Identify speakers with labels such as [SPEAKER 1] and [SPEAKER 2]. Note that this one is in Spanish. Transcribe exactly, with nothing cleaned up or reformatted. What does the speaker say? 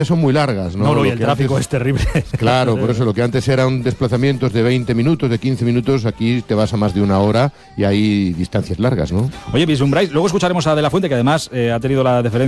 [SPEAKER 1] son muy largas, ¿no?
[SPEAKER 2] No, no, y
[SPEAKER 1] Lo
[SPEAKER 2] el
[SPEAKER 1] que
[SPEAKER 2] tráfico
[SPEAKER 1] antes,
[SPEAKER 2] es terrible.
[SPEAKER 1] Claro, por eso lo que antes eran desplazamientos de veinte minutos, de quince minutos, aquí te vas a más de una hora y hay distancias largas, ¿no?
[SPEAKER 2] Oye, visumbráis, luego escucharemos a De la Fuente, que además eh, ha tenido la deferencia